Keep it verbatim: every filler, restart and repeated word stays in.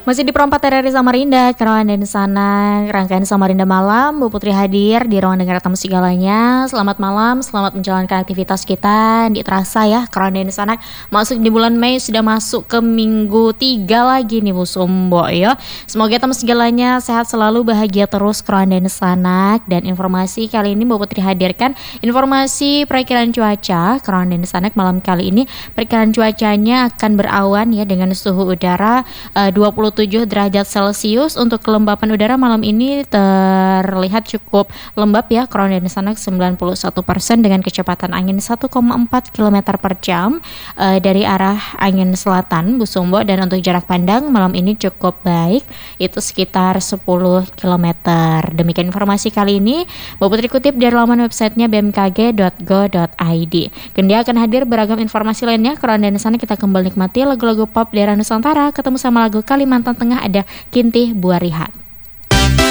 Masih di perempat R R I Samarinda, Kerawan dan sana rangkaian Samarinda Malam. Bu Putri hadir di ruang dengar tamu segalanya. Selamat malam, selamat menjalankan aktivitas kita. Di terasa ya, Kerawan dan sana masuk di bulan Mei, sudah masuk ke minggu tiga lagi nih Bu Sumbo ya. Semoga tamu segalanya sehat selalu, bahagia terus Kerawan dan sanak. Dan informasi kali ini Bu Putri hadirkan informasi perakiraan cuaca Kerawan dan sanak malam kali ini. Perakiraan cuacanya akan berawan ya dengan suhu udara uh, dua puluh tujuh derajat Celcius. Untuk kelembapan udara malam ini terlihat cukup lembab ya, Kerawan dan sanak sembilan puluh satu persen dengan kecepatan angin satu koma empat kilometer per jam uh, dari arah angin selatan Bu Sumbo. Dan untuk jarak pandang malam ini cukup baik, itu sekitar sepuluh kilometer. Demikian informasi kali ini Bu Putri kutip dari laman websitenya b m k g dot go dot i d. Kemudian akan hadir beragam informasi lainnya. Kerawan dan sana kita kembali nikmati lagu-lagu pop daerah Nusantara. Ketemu sama lagu Kalimantan Tengah, ada Kintih Buah Rihat.